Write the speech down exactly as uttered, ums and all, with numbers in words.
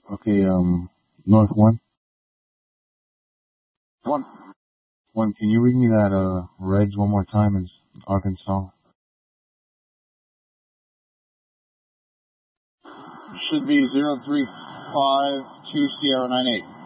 Okay, um, North one. One. One, can you read me that, uh, Reds one more time in Arkansas? Should be zero three five two Sierra nine eight.